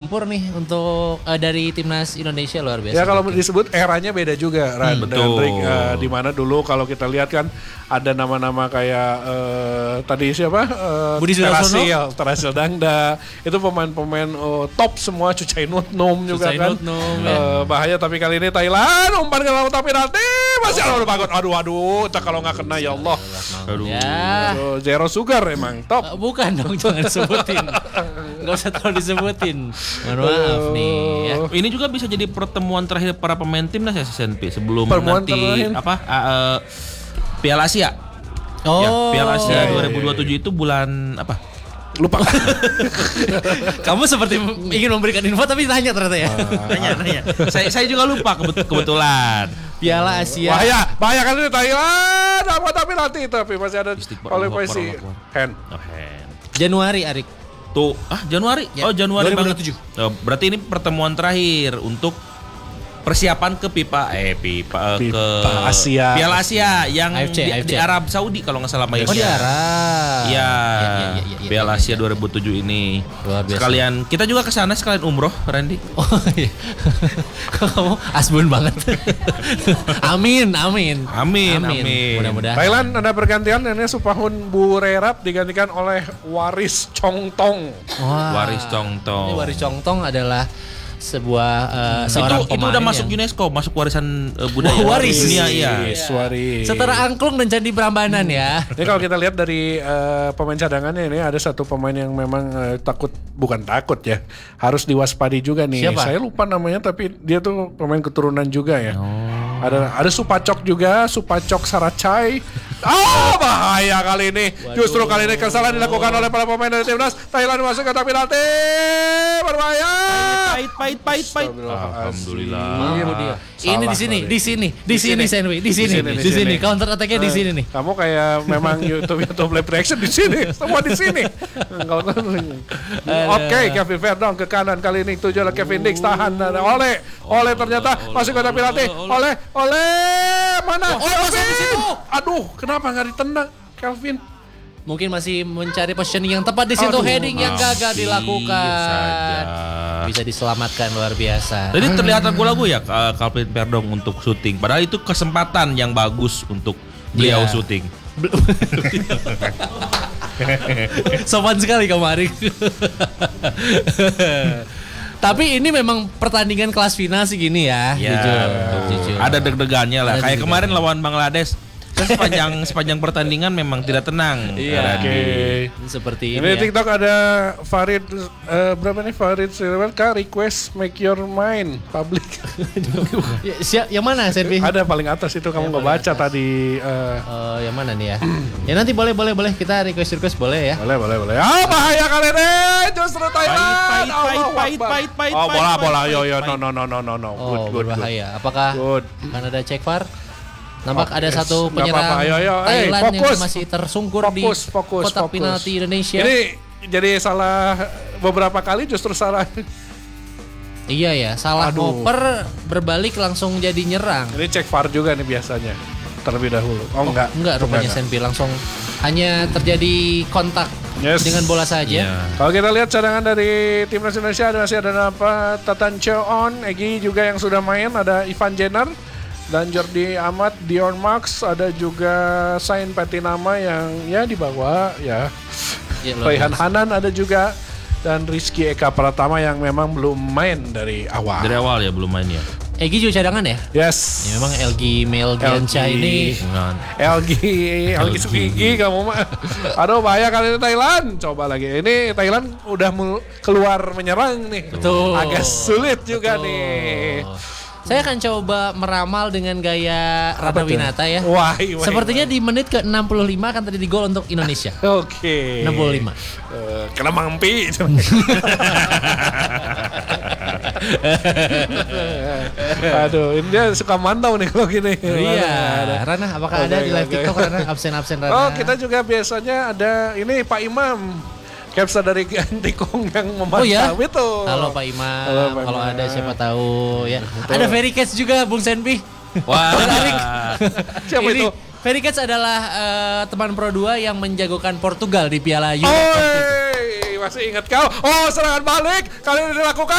bertempur nih untuk dari timnas Indonesia luar biasa. Ya kalau disebut eranya beda juga, Ran dan Rick. Di mana dulu kalau kita lihat kan ada nama-nama kayak tadi siapa? Budi Sudarsono, Terasil Dangda. Itu pemain-pemain top semua, Cucai Nutnum juga kan. Bahaya tapi kali ini Thailand umpan ke laut tapi nanti masih bagus. Aduh, kalau nggak kena ya Allah. Ya. Zero sugar emang top. Bukan dong, jangan sebutin. Gak usah terlalu disebutin. Mohon maaf nih ya. Ini juga bisa jadi pertemuan terakhir para pemain timnas ya SNP sebelum pertemuan nanti terakhir. Piala Asia. Oh, ya, Piala Asia 2027 itu bulan apa? Lupa. Kamu seperti ingin memberikan info tapi tanya ternyata ya. Nanya. Saya juga lupa kebetulan. Piala Asia. Bahaya kan ini Thailand. Tapi nanti masih ada oleh posisi hand. Januari, Arik. Tuh, Januari. Ya. Oh, Januari 2027. Berarti ini pertemuan terakhir untuk persiapan ke ke Asia. Piala Asia yang AFC. di Arab Saudi kalau nggak salah mainnya. Oh, di Arab. Iya. Ya, Piala Asia 2007 ini. Luar biasa. Sekalian kita juga ke sana sekalian umroh, Randy. Oh iya. Kamu asbun banget. Amin. Mudah-mudahan. Thailand ada pergantian, ini Supahun Burerap digantikan oleh Waris Chongtong. Waris Chongtong. Ini Waris Chongtong adalah sebuah seorang itu pemain udah masuk UNESCO, masuk warisan budaya Waris dunia ya. Waris. Setara angklung dan candi Prambanan ya. Ini kalau kita lihat dari pemain cadangannya ini ada satu pemain yang memang bukan takut ya, harus diwaspadi juga nih. Siapa? Saya lupa namanya tapi dia tuh pemain keturunan juga ya. Ada Supacok juga, Supacok Saracai. Bahaya kali ini. Justru kali ini kesalahan dilakukan oleh para pemain dari timnas Thailand masuk ke penalti. Berbahaya. Pahit. Alhamdulillah. Ini di sini Senwi, di sini. Counter attack-nya di sini nih. Kamu kayak memang YouTube live reaction di sini, semua di sini. Oke, Kevin Verdong ke kanan kali ini tujuh oleh Kevin Dix tahan oleh ternyata masih kota penalti. Oleh mana? Aduh, kenapa nggak ditendang Kelvin? Mungkin masih mencari positioning yang tepat di situ. Heading yang gagal dilakukan. Bisa diselamatkan luar biasa. Jadi terlihat ragu-ragu ya Calvin Verdong untuk syuting. Padahal itu kesempatan yang bagus untuk beliau syuting. Sopan sekali kamu Arik. Tapi ini memang pertandingan kelas final sih gini ya. Jujur. Ada deg-degannya lah. Kayak kemarin lawan Bangladesh. Sepanjang pertandingan memang tidak tenang. Iya. Oke. Seperti ini. Ini Ya. TikTok ada Farid berapa nih Farid Silverka request make your mind public. Yang mana Servi? Ada paling atas itu kamu nggak baca tadi. Yang mana nih ya? Ya nanti boleh kita request boleh ya. Boleh. Bahaya kali ini justru Thailand. Pahit. Bola. Yo no. Good. Berbahaya. Apakah akan ada cek VAR? Nampak ada satu Nggak penyerang apa-apa. Ayo. Thailand Fokus. yang masih tersungkur di kotak penalti Indonesia. Ini jadi salah beberapa kali justru salah. Iya ya, salah ngoper berbalik langsung jadi nyerang. Ini cek VAR juga nih biasanya terlebih dahulu. Enggak rupanya Senpi langsung hanya terjadi kontak dengan bola saja. Kalau kita lihat cadangan dari timnas Indonesia masih ada Tatan Cheon, Egy juga yang sudah main, ada Ivan Jenner dan Jordi Amat, Dion Max, ada juga Sain Patinama yang ya di bawah ya. Raihan Hanan ada juga dan Rizky Eka Pratama yang memang belum main dari awal. Dari awal ya belum main ya. Egy juga cadangan ya? Yes. Ya, memang LG Melgianca ini. LG Sugigi kamu mah. Aduh bahaya kali ini Thailand. Coba lagi. Ini Thailand udah keluar menyerang nih. Betul. Agak sulit juga nih. Saya akan coba meramal dengan gaya Rana Winata ya. Wah. Sepertinya di menit ke 65 akan terjadi gol untuk Indonesia. Oke. 65. Kena mampi. Aduh, ini dia suka mantau nih kalau gini. Iya. Rana, apakah ada di live TikTok Rana? Absen Rana. Oh, kita juga biasanya ada ini Pak Imam. Capsa dari Antikong yang memantau itu. Halo Pak Imam. Kalau ada siapa tahu ya. Ada Ferry Cats juga Bung Senpi. Wah. Siapa itu? Ferry Cats adalah teman Pro 2 yang menjagokan Portugal di Piala Euro. Masih ingat kau? Serangan balik kali ini dilakukan.